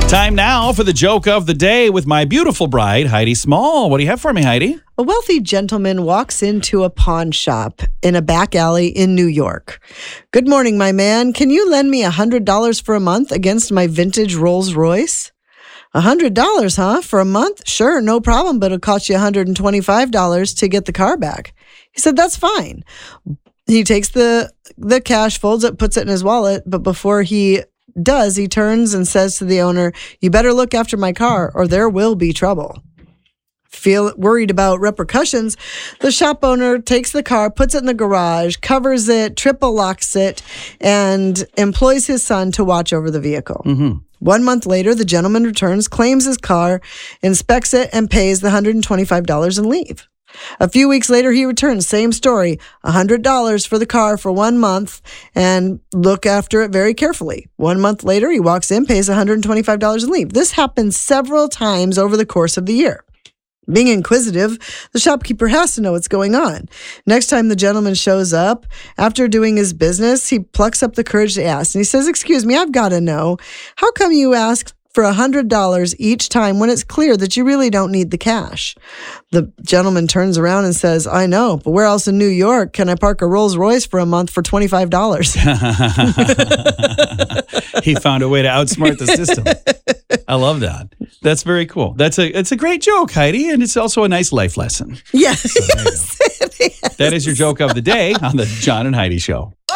Time now for the joke of the day with my beautiful bride, Heidi Small. What do you have for me, Heidi? A wealthy gentleman walks into a pawn shop in a back alley in New York. "Good morning, my man. Can you lend me $100 for a month against my vintage Rolls Royce?" $100, huh? For a month? Sure, no problem, but it'll cost you $125 to get the car back. He said, "That's fine." He takes the cash, folds it, puts it in his wallet, but before he does, he turns and says to the owner, "You better look after my car or there will be trouble." Feel worried about repercussions, the shop owner takes the car, puts it in the garage, covers it, triple locks it, and employs his son to watch over the vehicle. 1 month later, the gentleman returns, claims his car, inspects it, and pays the $125 and leave. A few weeks later, he returns, same story, $100 for the car for 1 month and look after it very carefully. 1 month later, he walks in, pays $125 and leave. This happens several times over the course of the year. Being inquisitive, the shopkeeper has to know what's going on. Next time the gentleman shows up, after doing his business, he plucks up the courage to ask. And he says, "Excuse me, I've got to know, how come you ask for $100 each time when it's clear that you really don't need the cash?" The gentleman turns around and says, "I know, but where else in New York can I park a Rolls Royce for a month for $25? He found a way to outsmart the system. I love that. That's very cool. It's a great joke, Heidi, and it's also a nice life lesson. Yes. So that is your joke of the day on the John and Heidi Show.